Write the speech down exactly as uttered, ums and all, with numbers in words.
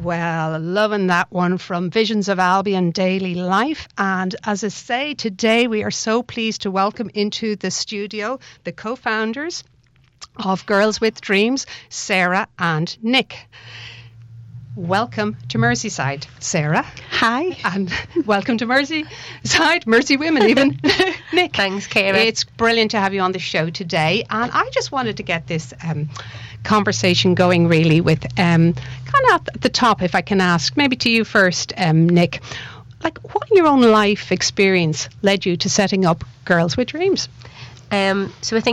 Well, loving that one from Visions of Albion Daily Life. And as I say, today we are so pleased to welcome into the studio the co-founders of Girls with Dreams, Sarah and Nick. Welcome to Merseyside, Sarah. Hi. And welcome to Merseyside, Mersey Women even, Nick. Thanks, Kara. It's brilliant to have you on the show today. And I just wanted to get this um, conversation going really with um, kind of at the top, if I can ask, maybe to you first, um, Nick. Like, what in your own life experience led you to setting up Girls with Dreams? Um, so I think